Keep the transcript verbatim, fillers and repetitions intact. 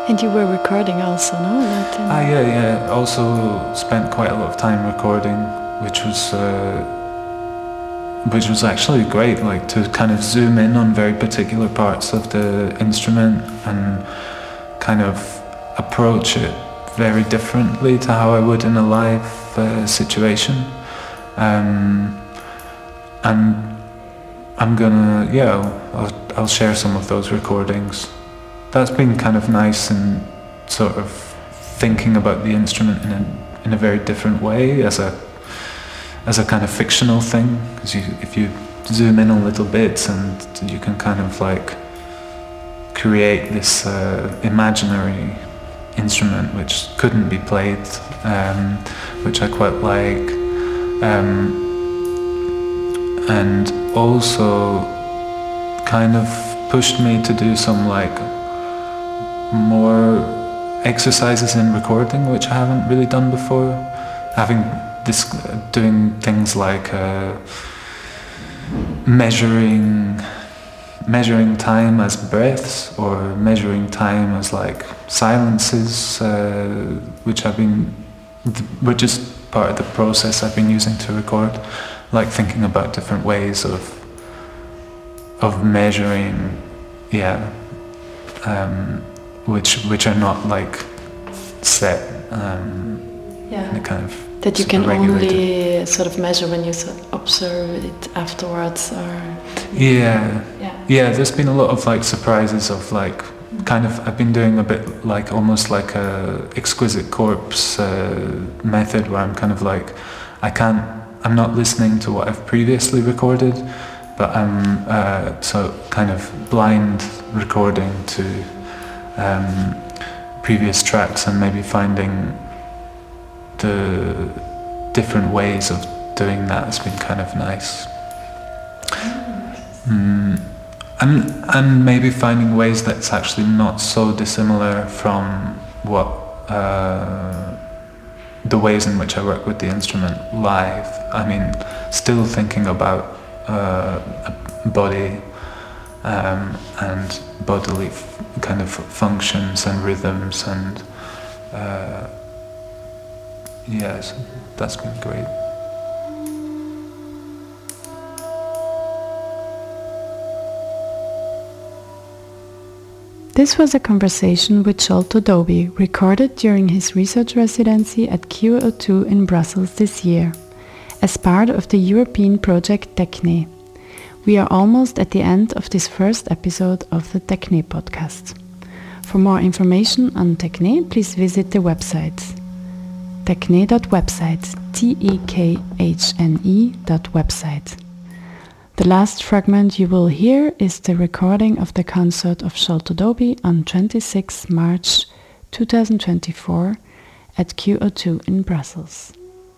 And you were recording also, no? That, um... Ah, yeah, yeah. Also spent quite a lot of time recording, which was uh, which was actually great. Like to kind of zoom in on very particular parts of the instrument and kind of approach it very differently to how I would in a live uh, situation. Um, and I'm gonna, yeah, I'll, I'll share some of those recordings. That's been kind of nice and sort of thinking about the instrument in a in a very different way as a as a kind of fictional thing. Because you, if you zoom in on little bits, and you can kind of like create this uh, imaginary instrument which couldn't be played, um, which I quite like, um, and also kind of pushed me to do some like more exercises in recording, which I haven't really done before. Having this, doing things like uh, measuring, measuring time as breaths, or measuring time as like silences, uh, which have been, were just part of the process I've been using to record. Like thinking about different ways of of measuring, yeah. Um, which which are not like set um, yeah. in a kind of that you can regulated. only sort of measure when you sort of observe it afterwards, or yeah. yeah yeah there's been a lot of like surprises of like mm-hmm. kind of I've been doing a bit like almost like a exquisite corpse uh, method, where I'm kind of like I can't I'm not listening to what I've previously recorded, but I'm uh, so kind of blind recording to Um, previous tracks, and maybe finding the different ways of doing that has been kind of nice. Mm, and and maybe finding ways that's actually not so dissimilar from what uh, the ways in which I work with the instrument live. I mean, still thinking about uh, a body um, and bodily f- kind of functions and rhythms, and uh, yes, that's been great. This was a conversation with Sholto Doby, recorded during his research residency at Q O two in Brussels this year, as part of the European project TECHNE. We are almost at the end of this first episode of the TECHNE podcast. For more information on TECHNE, please visit the website techne dot website, T E K H N E dot website. The last fragment you will hear is the recording of the concert of Sholto Doby on twenty-sixth of March two thousand twenty-four at Q O two in Brussels.